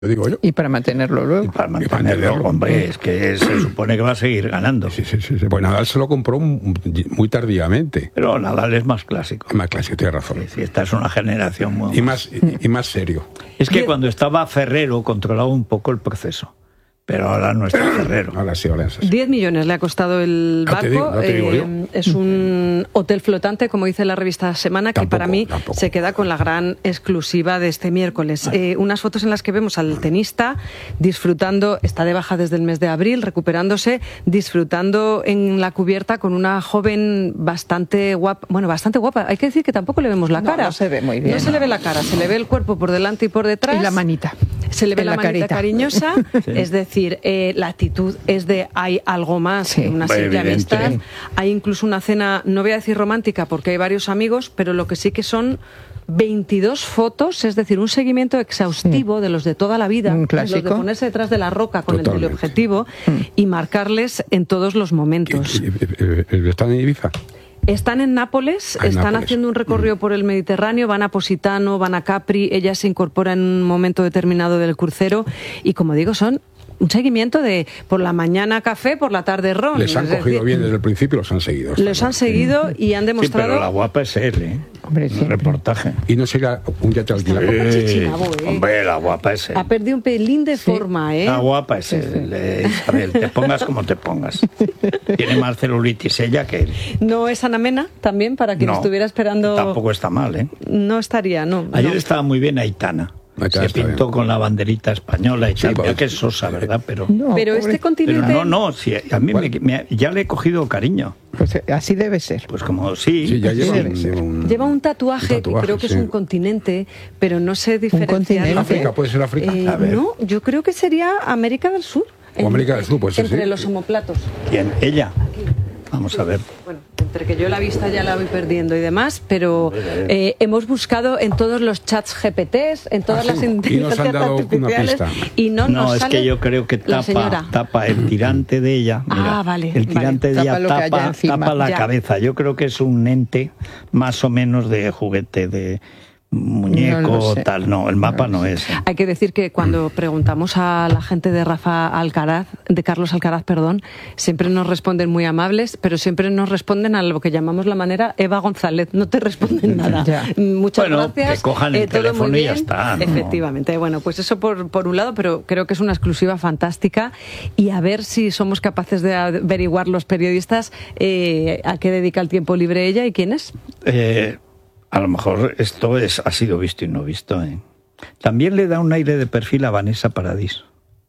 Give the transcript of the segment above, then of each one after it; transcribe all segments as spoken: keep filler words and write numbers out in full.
digo yo. Y para mantenerlo luego. Y para mantenerlo, mantenerlo hombre, es que se supone que va a seguir ganando. Sí, sí, sí, sí. Pues Nadal se lo compró muy tardíamente. Pero Nadal es más clásico. Es más clásico, tienes razón. Sí, sí, esta es una generación muy... Y más, y, y más serio. Es que cuando estaba Ferrero controlaba un poco el proceso. Pero ahora no está Ferrero. Ahora sí, ahora sí. diez millones le ha costado el barco. No te digo, no te digo yo. Eh, es un hotel flotante, como dice la revista Semana, que Tampoco, para mí tampoco. se queda con la gran exclusiva de este miércoles. Eh, unas fotos en las que vemos al tenista disfrutando, está de baja desde el mes de abril, recuperándose, disfrutando en la cubierta con una joven bastante guapa. Bueno, bastante guapa. Hay que decir que tampoco le vemos la No, cara. no se ve muy bien. No se le ve la cara, se le ve el cuerpo por delante y por detrás. Y la manita. Se le ve En la, la manita carita. cariñosa, Sí. es decir, eh, la actitud es de hay algo más Sí, que una hombre, simple evidente. amistad. Hay incluso una cena, no voy a decir romántica porque hay varios amigos, pero lo que sí que son veintidós fotos, es decir, un seguimiento exhaustivo Sí. de los de toda la vida, Un los de clásico. ponerse detrás de la roca con Totalmente. el teleobjetivo y marcarles en todos los momentos. ¿Y- y- y- ¿Están en Ibiza? Están en Nápoles, Ah, en están Nápoles. haciendo un recorrido por el Mediterráneo, van a Positano, van a Capri, ella se incorpora en un momento determinado del crucero y, como digo, son un seguimiento de por la mañana café, por la tarde ron. Les han Es cogido decir, bien desde el principio, los han seguido. Los han seguido y han Sí, demostrado... pero la guapa es él, ¿eh? Hombre, El siempre. reportaje. Y no sería un yate alquilado. Está poco chichinabo, ¿eh? Hombre, la guapa es él. Ha perdido un pelín de forma, ¿eh? La guapa es él, eh, Isabel. Te pongas como te pongas. Tiene más celulitis ella que él. No es Ana Mena, también, para quien No, estuviera esperando... Tampoco está mal, ¿eh? No estaría, no. Ayer no. estaba muy bien Aitana. Aitana Se está pintó bien. con la banderita española y Sí, tal. pues, Mira que es sosa, ¿verdad? Pero, No, Pero pobre. este pero continente... no, no. Sí, a mí me, me- ya le he cogido cariño. Pues eh, así debe ser. Pues como sí. Sí, ya Sí, lleva debe un, ser. un- Lleva un tatuaje, un tatuaje, que creo que sí. es un continente, pero no sé diferenciar. continente. África, puede ser África. Eh, A ver. no, yo creo que sería América del Sur. O América del Sur, pues sí, Entre sí. los omoplatos. ¿Quién? Ella. Vamos a ver. Bueno, entre que yo la vista ya la voy perdiendo y demás, pero eh, hemos buscado en todos los chats G P Ts, en todas Ah, sí. las Y nos han inteligencias dado una artificiales, pista. y no, No, nos es sale que yo creo que la tapa, señora. tapa el tirante de ella. Mira, Ah, vale, el tirante vale. de ella Tapa lo que haya tapa, encima. tapa la Ya. cabeza. Yo creo que es un ente más o menos de juguete, de muñeco, No lo sé. tal. No, el mapa no, No lo sé. es. ¿eh? Hay que decir que cuando preguntamos a la gente de Rafa Alcaraz, de Carlos Alcaraz, perdón, siempre nos responden muy amables, pero siempre nos responden a lo que llamamos la manera Eva González. No te responden nada. Ya. Muchas Bueno, gracias. que cojan el todo muy teléfono y ya bien. está, ¿no? Efectivamente. Bueno, pues eso por, por un lado, pero creo que es una exclusiva fantástica y a ver si somos capaces de averiguar los periodistas eh, a qué dedica el tiempo libre ella y quién es. Eh, a lo mejor esto es, ha sido visto y no visto. ¿eh? También le da un aire de perfil a Vanessa Paradis.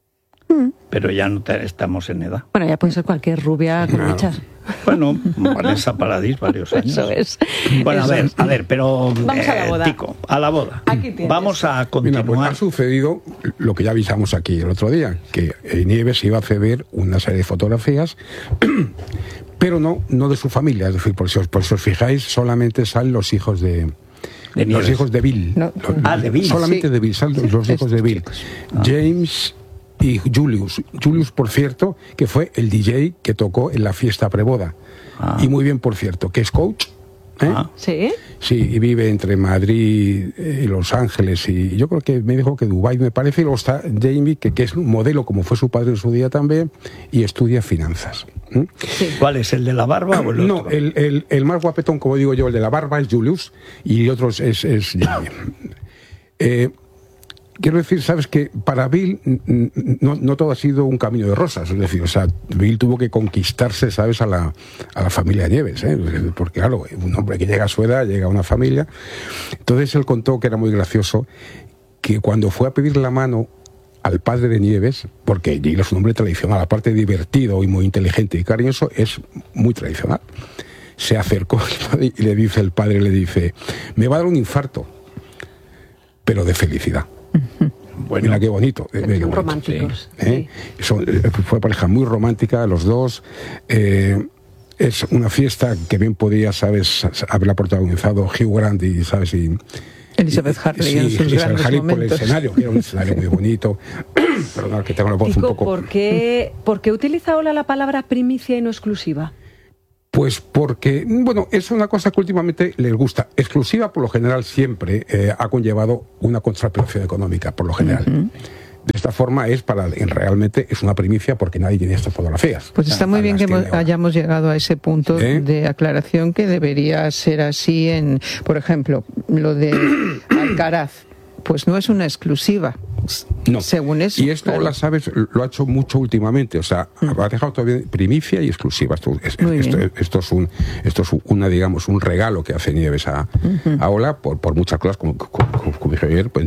Pero ya no te- estamos en edad. Bueno, ya puede ser cualquier rubia con Claro. mechas. Bueno, Vanessa Paradis, varios años. Eso es. Bueno, Eso a ver, es. a ver, pero... Vamos a la eh, boda. Tico, a la boda. Aquí tienes. Vamos a Mira, pues continuar. ha sucedido lo que ya avisamos aquí el otro día, que eh, Nieves iba a ceder una serie de fotografías, pero no, no de su familia. Es decir, por si os, por si os fijáis, solamente salen los hijos de... De los Nieves. hijos de Bill. No. Los- Ah, de Bill. Solamente Sí. de Bill, salen los hijos de Bill. James y Julius. Julius, por cierto, que fue el D J que tocó en la fiesta preboda. Ah. Y muy bien, por cierto, que es coach. ¿eh? Ah. Sí. Sí, y vive entre Madrid y Los Ángeles, y yo creo que me dijo que Dubái, me parece, y luego está Jamie, que, que es un modelo, como fue su padre en su día también, y estudia finanzas. ¿Mm? ¿Cuál es, el de la barba o el No, otro? el, el, el más guapetón, como digo yo, el de la barba es Julius, y el otro es, es, es Jamie. Eh, quiero decir, sabes que para Bill mm, no, no todo ha sido un camino de rosas, es decir, o sea, Bill tuvo que conquistarse, sabes, a la, a la familia Nieves, ¿eh? Porque claro, un hombre que llega a su edad, llega a una familia. Entonces él contó que era muy gracioso, que cuando fue a pedir la mano al padre de Nieves, porque Bill es un hombre tradicional, aparte de divertido y muy inteligente y cariñoso, es muy tradicional. Se acercó y le dice el padre, le dice, me va a dar un infarto, pero de felicidad. Bueno, Mira qué bonito. eh, qué Son bonito. románticos. ¿Eh? Son- eh, fue pareja muy romántica, los dos. Eh, es una fiesta que bien podía, sabes, haberla protagonizado Hugh Grant y, sabes, y... Elizabeth Harley sí, en sus Elizabeth grandes Harley por el momentos. escenario, que era un escenario muy bonito. Perdón, que tengo la voz un Tico, poco... ¿por qué, ¿por qué utiliza ahora la palabra primicia y no exclusiva? Pues porque, bueno, es una cosa que últimamente les gusta. Exclusiva, por lo general, siempre eh, ha conllevado una contraprestación económica, por lo general. Uh-huh. De esta forma es para, realmente es una primicia porque nadie tiene estas fotografías. Pues está muy bien que hemos, hayamos llegado a ese punto ¿Eh? de aclaración que debería ser así en, por ejemplo, lo de Alcaraz. Pues no es una exclusiva. No. Según eso. Y esto, claro. la sabes, lo ha hecho mucho últimamente. O sea, mm. ha dejado todavía primicia y exclusiva. Esto es, esto, esto es un, esto es una, digamos, un regalo que hace Nieves a, uh-huh. a Ola por, por muchas cosas, como, como, como dije ayer, pues,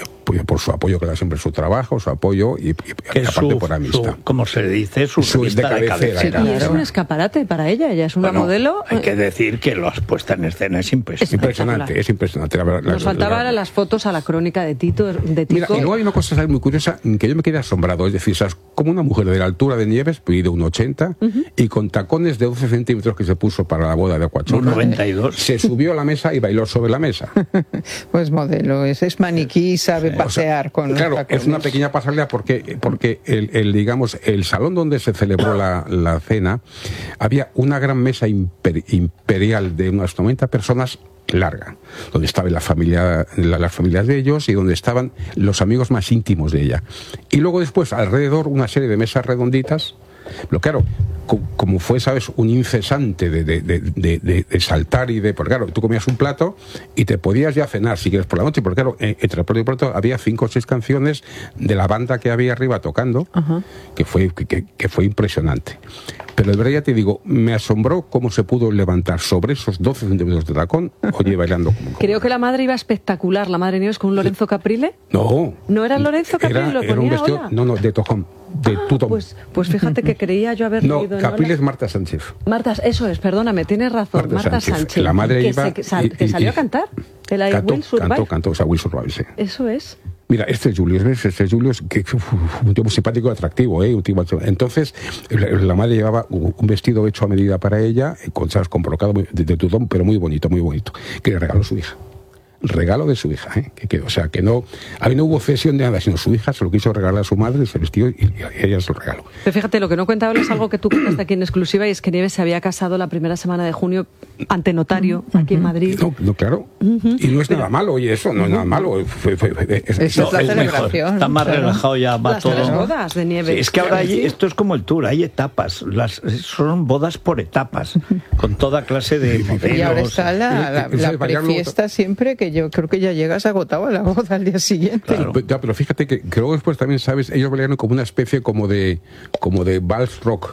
por su apoyo que da siempre su trabajo, su apoyo y, y aparte su, por amistad. Su, como se dice, su, su revista de cabecera. De cabecera. Sí, y es un escaparate para ella. Ella es una bueno, modelo. Hay que decir que las puestas en escena es impresionante. Es impresionante, es impresionante. La, la, Nos faltaban la, las fotos a la crónica de Tito. De Tico. Mira, y luego hay una cosa muy curiosa que yo me quedé asombrado. Es decir, ¿sabes? Como una mujer de la altura de Nieves, de uno ochenta, uh-huh. y con tacones de doce centímetros que se puso para la boda de Aquachona, noventa y dos. Se subió a la mesa y bailó sobre la mesa. Pues modelo, es, es maniquí, sabe sí. pasear o sea, con claro, es una pequeña pasarela porque, porque el, el, digamos, el salón donde se celebró la, la cena, había una gran mesa imper, imperial de unas noventa personas larga, donde estaba la familia, la, las familias de ellos y donde estaban los amigos más íntimos de ella. Y luego después, alrededor, una serie de mesas redonditas. Pero claro, co como fue, ¿sabes?, un incesante de, de, de, de, de saltar y de... Porque claro, tú comías un plato y te podías ya cenar si quieres por la noche, porque claro, entre plato y plato había cinco o seis canciones de la banda que había arriba tocando, uh-huh. que, fue, que, que fue impresionante. Pero de verdad ya te digo, me asombró cómo se pudo levantar sobre esos doce centímetros de tacón, oye, bailando como... como... Creo que la madre iba espectacular, la madre Nieves, con un Lorenzo Caprile. No. ¿No era Lorenzo Caprile? Era, ¿Lo era un vestido, Ola? No, no, de tojón, de ah, tutón. Pues, pues fíjate que creía yo haber no, leído en Caprile Ola. es Marta Sánchez. Marta, eso es, perdóname, tienes razón, Marta, Marta Sánchez. Sánchez. La madre que, iba... se, que, sal, y, que y, salió y, a cantar. El I cantó, Will Survive. Cantó, cantó, o sea, Will Survive, sí. Eso es. Mira, este es Julius, ¿ves? Este es Julius, que uf, un tipo simpático y atractivo, ¿eh? Un tipo, entonces, la, la madre llevaba un vestido hecho a medida para ella, con, ¿sabes?, con brocado de, de tutón, pero muy bonito, muy bonito, que le regaló su hija. Regalo de su hija, ¿eh? que, que, o sea, que no, a mí no hubo cesión de nada, sino su hija se lo quiso regalar a su madre, ese vestido, y, y ella se lo regaló. Pero fíjate, lo que no cuenta es algo que tú cuentas aquí en exclusiva, y es que Nieves se había casado la primera semana de junio ante notario, uh-huh. aquí en Madrid. No, no claro. Uh-huh. Y no es Pero, nada malo, oye, eso, no uh-huh. es nada malo. Fue, fue, fue, es, es, no, es mejor. Está más claro. relajado ya, va Las todo. Las bodas de Nieves. Sí, es que ahora hay, esto es como el tour, hay etapas, las, son bodas por etapas, con toda clase de modelos. Y ahora está la, la, la, la prefiesta siempre, que yo creo que ya llega has agotado a la boda al día siguiente. Claro. Pero, ya, pero fíjate que, que luego después también, ¿sabes? Ellos bailaron como una especie como de como de vals rock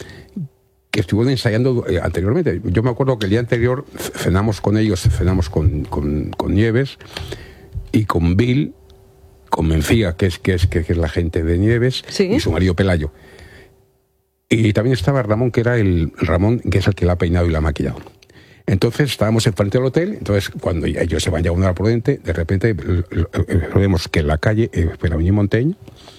que estuvieron ensayando eh, anteriormente. Yo me acuerdo que el día anterior cenamos con ellos, cenamos con, con, con Nieves y con Bill, con Mencía, que es, que es, que es la gente de Nieves, ¿sí?, y su marido Pelayo. Y también estaba Ramón, que era el Ramón, que es el que la ha peinado y la ha maquillado. Entonces estábamos enfrente del hotel, entonces cuando ellos se van ya a una hora prudente, de repente vemos que en la calle, eh, en Avenida Montaigne,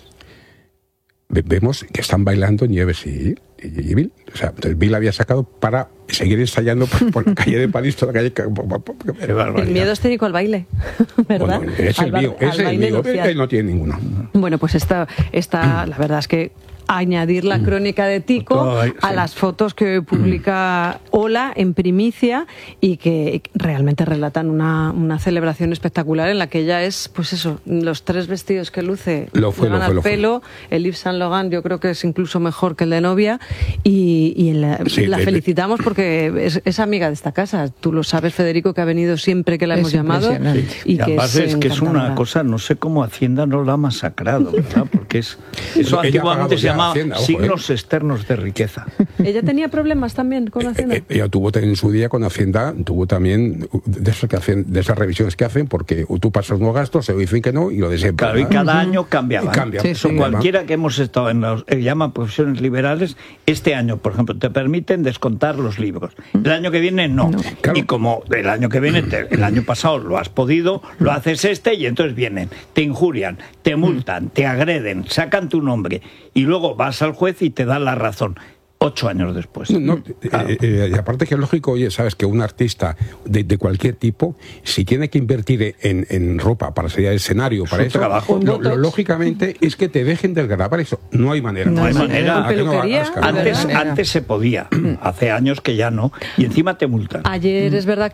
vemos que están bailando Nieves y, y, y Bill. O sea, entonces Bill había sacado para seguir ensayando por, por la calle de París, toda la calle... El miedo escénico al baile, ¿verdad? Bueno, es el mío, es el mío, él no tiene ninguno. Bueno, pues esta, esta la verdad es que añadir la crónica de Tico Todo, sí. a las fotos que publica Ola en primicia y que realmente relatan una, una celebración espectacular en la que ella es, pues eso, los tres vestidos que luce lo fue, le van lo fue, al lo pelo, fue. El Yves Saint Laurent yo creo que es incluso mejor que el de novia y, y la, sí, la de, felicitamos porque es, es amiga de esta casa. Tú lo sabes, Federico, que ha venido siempre que la hemos llamado. Sí. Y, y que además es, es que es una cosa, no sé cómo Hacienda no la ha masacrado, ¿verdad? Porque es eso antiguamente se llamaba Hacienda, ojo, signos eh. externos de riqueza. ¿Ella tenía problemas también con Hacienda? Eh, eh, ella tuvo en su día con Hacienda, tuvo también de, eso que hacen, de esas revisiones que hacen, porque tú pasas unos gastos, se dicen que no, y lo de siempre. Claro, y cada año cambiaba. Cambia. Sí, eso sí, cualquiera sí. que hemos estado en los, eh, llaman profesiones liberales, este año, por ejemplo, te permiten descontar los libros. El año que viene, no. no. Claro. Y como el año que viene, te, el año pasado lo has podido, lo haces este, y entonces vienen, te injurian, te multan, te agreden, sacan tu nombre, y luego vas al juez y te dan la razón. Ocho años después. No, no, claro. eh, eh, y aparte que es lógico, oye, sabes que un artista de, de cualquier tipo, si tiene que invertir en, en ropa para salir al escenario, para eso, trabajo. Lo, lo, lógicamente es que te dejen desgravar eso. No hay manera. No, no hay manera. manera. No antes, antes se podía, hace años que ya no, y encima te multan. Ayer es verdad que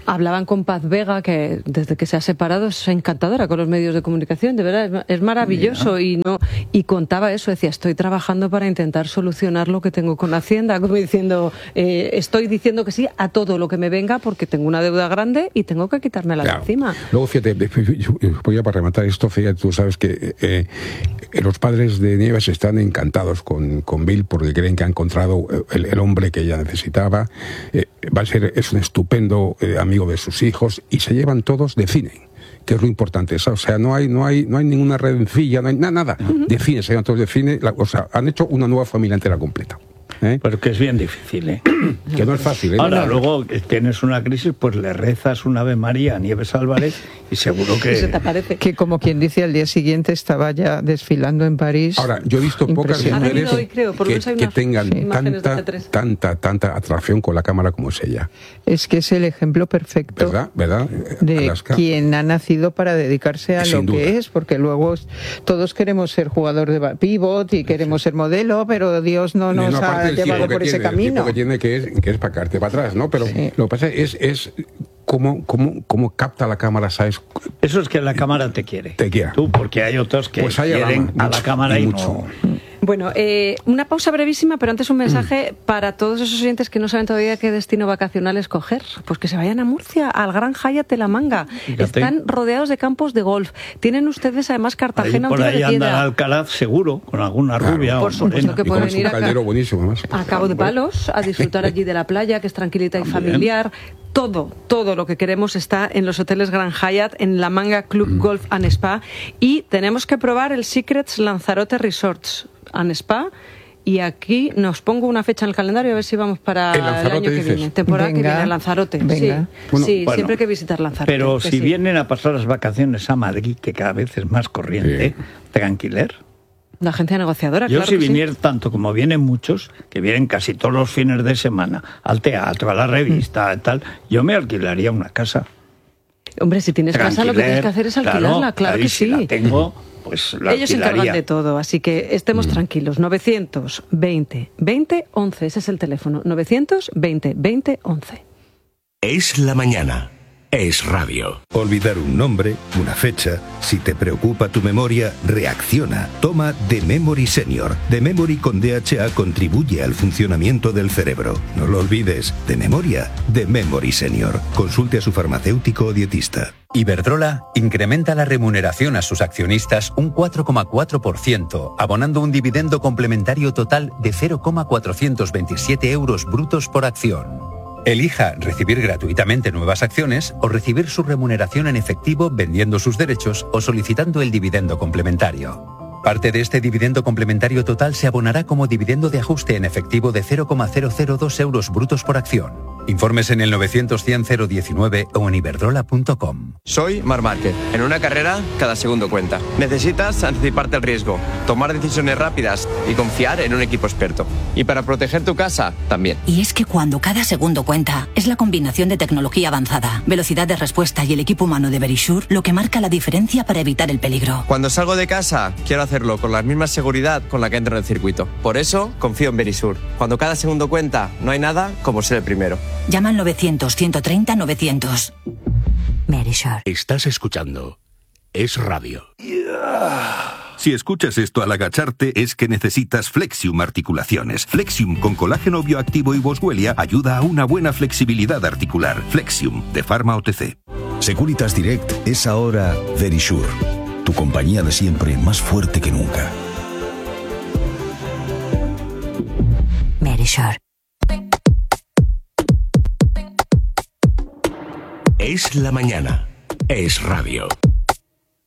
Hablaban con Paz Vega, que desde que se ha separado es encantadora con los medios de comunicación, de verdad, es maravilloso. Y no y contaba eso, decía, estoy trabajando para intentar solucionar lo que tengo con Hacienda, como diciendo, eh, estoy diciendo que sí a todo lo que me venga porque tengo una deuda grande y tengo que quitármela claro. de encima. Luego, fíjate, voy a para rematar esto, fíjate, tú sabes que eh, los padres de Nieves están encantados con, con Bill porque creen que ha encontrado el, el hombre que ella necesitaba, eh, va a ser, es un estupendo eh, amigo de sus hijos y se llevan todos de cine, que es lo importante, o sea, no hay no hay no hay ninguna redencilla, no hay nada, nada uh-huh. de cine, se llevan todos de cine, la, o sea, han hecho una nueva familia entera completa. ¿Eh? Pero que es bien difícil, ¿eh? Que no es fácil, ¿eh? Ahora, luego tienes una crisis, pues le rezas un Ave María a Nieves Álvarez y seguro que... Se te aparece. Que como quien dice, al día siguiente estaba ya desfilando en París. Ahora, yo he visto pocas mujeres hoy, creo, que, que tengan sí. tanta, tanta, tanta atracción con la cámara como es ella. Es que es el ejemplo perfecto ¿verdad? ¿verdad? de Alaska. Quien ha nacido para dedicarse a Sin lo duda. que es, porque luego todos queremos ser jugador de pivot y queremos sí. ser modelo, pero Dios no nos no, ha llevado por ese tiene, camino. El que tiene que es, que es para caerte para atrás, ¿no? Pero sí. lo que pasa es, es cómo, cómo, cómo capta la cámara, ¿sabes? Eso es que la cámara te quiere. Te quiere. Tú, porque hay otros que pues quieren la, a la cámara y, y mucho. no... Bueno, eh, una pausa brevísima, pero antes un mensaje mm. para todos esos oyentes que no saben todavía qué destino vacacional escoger. Pues que se vayan a Murcia, al Gran Hyatt de La Manga. Fíjate. Están rodeados de campos de golf. Tienen ustedes además Cartagena, un tiro de piedra. Por ahí anda Alcalaz seguro, con alguna claro, rubia por o supuesto morena. que pueden ir a, buenísimo, a Cabo de Palos a disfrutar allí de la playa, que es tranquilita y familiar. Todo, todo lo que queremos está en los hoteles Gran Hyatt, en La Manga Club mm. Golf and Spa. Y tenemos que probar el Secrets Lanzarote Resorts and Spa. Y aquí nos pongo una fecha en el calendario a ver si vamos para el, el año que dices? viene. Temporada Venga. que viene, Lanzarote. Venga. Sí, bueno, sí bueno, siempre hay que visitar Lanzarote. Pero si sí. vienen a pasar las vacaciones a Madrid, que cada vez es más corriente, sí. tranquiler. La agencia negociadora, Yo claro si que viniera sí. tanto como vienen muchos, que vienen casi todos los fines de semana, al teatro, a la revista, mm. tal, yo me alquilaría una casa. Hombre, si tienes casa lo que tienes que hacer es alquilarla, claro, claro que si sí. La tengo, pues la Ellos se encargan de todo, así que estemos mm. tranquilos. novecientos veinte veinte once, ese es el teléfono. novecientos veinte veinte once. Es la mañana. Es radio. Olvidar un nombre, una fecha. Si te preocupa tu memoria, reacciona. Toma The Memory Senior. The Memory con D H A contribuye al funcionamiento del cerebro. No lo olvides. De memoria, The Memory Senior. Consulte a su farmacéutico o dietista. Iberdrola incrementa la remuneración a sus accionistas un cuatro coma cuatro por ciento, abonando un dividendo complementario total de cero coma cuatrocientos veintisiete euros brutos por acción. Elija recibir gratuitamente nuevas acciones o recibir su remuneración en efectivo vendiendo sus derechos o solicitando el dividendo complementario. Parte de este dividendo complementario total se abonará como dividendo de ajuste en efectivo de cero coma cero cero dos euros brutos por acción. Informes en el novecientos cien cero diecinueve o en iberdrola punto com. Soy Marc Márquez. En una carrera, cada segundo cuenta. Necesitas anticiparte al riesgo, tomar decisiones rápidas y confiar en un equipo experto. Y para proteger tu casa, también. Y es que cuando cada segundo cuenta, es la combinación de tecnología avanzada, velocidad de respuesta y el equipo humano de Verisure lo que marca la diferencia para evitar el peligro. Cuando salgo de casa, quiero hacerlo con la misma seguridad con la que entro en el circuito. Por eso, confío en Verisure. Cuando cada segundo cuenta, no hay nada como ser el primero. Llama al novecientos ciento treinta novecientos. Verisure. Estás escuchando Es Radio. Yeah. Si escuchas esto al agacharte es que necesitas Flexium Articulaciones. Flexium con colágeno bioactivo y boswellia ayuda a una buena flexibilidad articular. Flexium de Pharma O T C. Securitas Direct es ahora Verisure, tu compañía de siempre más fuerte que nunca. Verisure. Es la mañana. Es radio.